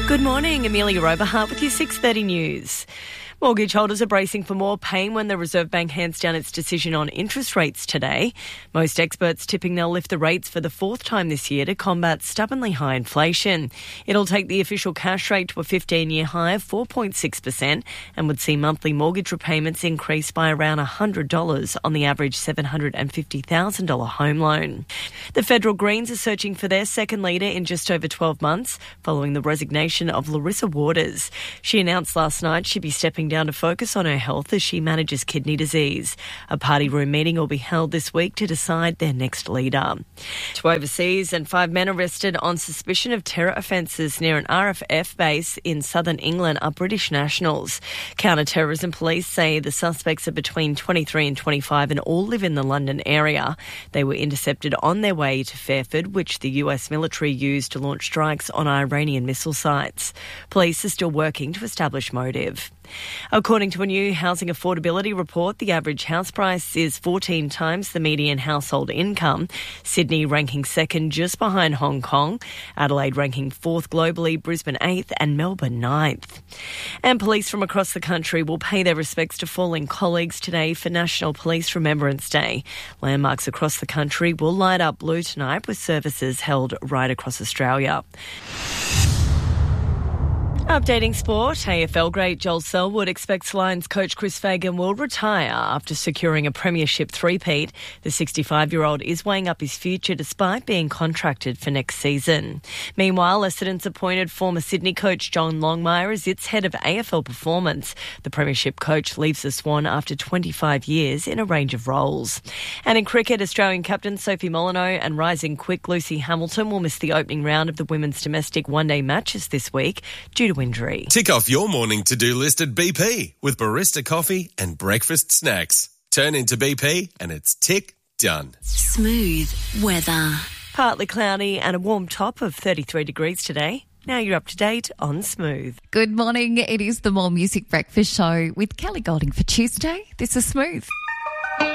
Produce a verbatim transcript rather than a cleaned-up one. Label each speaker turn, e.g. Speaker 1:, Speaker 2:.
Speaker 1: Good morning, Amelia Oberhart with your six thirty news. Mortgage holders are bracing for more pain when the Reserve Bank hands down its decision on interest rates today. Most experts tipping they'll lift the rates for the fourth time this year to combat stubbornly high inflation. It'll take the official cash rate to a fifteen-year high of four point six percent and would see monthly mortgage repayments increase by around one hundred dollars on the average seven hundred fifty thousand dollars home loan. The Federal Greens are searching for their second leader in just over twelve months following the resignation of Larissa Waters. She announced last night she'd be stepping down to focus on her health as she manages kidney disease. A party room meeting will be held this week to decide their next leader. To overseas, and five men arrested on suspicion of terror offences near an R A F base in southern England are British nationals. Counter-terrorism police say the suspects are between twenty-three and twenty-five and all live in the London area. They were intercepted on their way to Fairford, which the U S military used to launch strikes on Iranian missile sites. Police are still working to establish motive. According to a new housing affordability report, the average house price is fourteen times the median household income. Sydney ranking second just behind Hong Kong, Adelaide ranking fourth globally, Brisbane eighth and Melbourne ninth. And police from across the country will pay their respects to fallen colleagues today for National Police Remembrance Day. Landmarks across the country will light up blue tonight with services held right across Australia. Updating sport, A F L great Joel Selwood expects Lions coach Chris Fagan will retire after securing a premiership three-peat. The sixty-five-year-old is weighing up his future despite being contracted for next season. Meanwhile, Essendon's appointed former Sydney coach John Longmire as its head of A F L performance. The premiership coach leaves the Swan after twenty-five years in a range of roles. And in cricket, Australian captain Sophie Molyneux and rising quick Lucy Hamilton will miss the opening round of the women's domestic one-day matches this week due to injury.
Speaker 2: Tick off your morning to-do list at B P with barista coffee and breakfast snacks. Turn into B P and it's tick done.
Speaker 3: Smooth weather.
Speaker 1: Partly cloudy and a warm top of thirty-three degrees today. Now you're up to date on Smooth.
Speaker 4: Good morning. It is the More Music Breakfast Show with Kelly Golding for Tuesday. This is Smooth.